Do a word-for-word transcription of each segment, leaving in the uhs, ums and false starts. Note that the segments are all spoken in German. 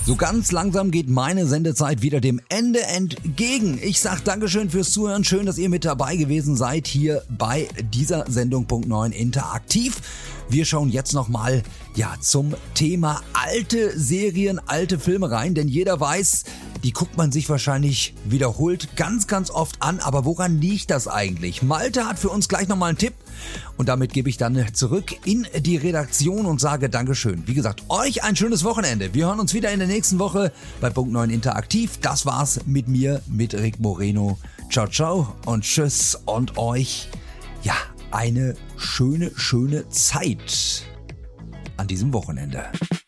So ganz langsam geht meine Sendezeit wieder dem Ende entgegen. Ich sag Dankeschön fürs Zuhören. Schön, dass ihr mit dabei gewesen seid hier bei dieser Sendung Punkt neun Interaktiv. Wir schauen jetzt nochmal ja, zum Thema alte Serien, alte Filme rein, denn jeder weiß, die guckt man sich wahrscheinlich wiederholt ganz, ganz oft an. Aber woran liegt das eigentlich? Malte hat für uns gleich nochmal einen Tipp und damit gebe ich dann zurück in die Redaktion und sage Dankeschön. Wie gesagt, euch ein schönes Wochenende. Wir hören uns wieder in der nächsten Woche bei Punkt neun Interaktiv. Das war's mit mir, mit Rick Moreno. Ciao, ciao und tschüss und euch, ja, eine schöne, schöne Zeit an diesem Wochenende.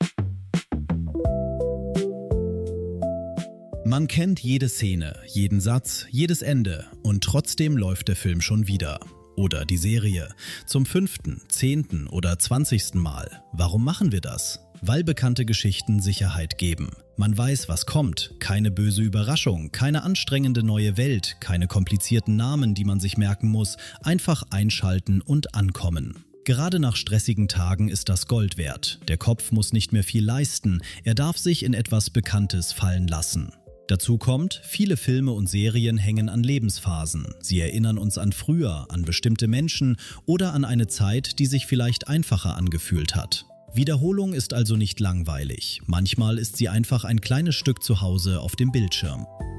Man kennt jede Szene, jeden Satz, jedes Ende und trotzdem läuft der Film schon wieder. Oder die Serie. Zum fünften, zehnten oder zwanzigsten Mal. Warum machen wir das? Weil bekannte Geschichten Sicherheit geben. Man weiß, was kommt. Keine böse Überraschung, keine anstrengende neue Welt, keine komplizierten Namen, die man sich merken muss. Einfach einschalten und ankommen. Gerade nach stressigen Tagen ist das Gold wert. Der Kopf muss nicht mehr viel leisten. Er darf sich in etwas Bekanntes fallen lassen. Dazu kommt, viele Filme und Serien hängen an Lebensphasen. Sie erinnern uns an früher, an bestimmte Menschen oder an eine Zeit, die sich vielleicht einfacher angefühlt hat. Wiederholung ist also nicht langweilig. Manchmal ist sie einfach ein kleines Stück zu Hause auf dem Bildschirm.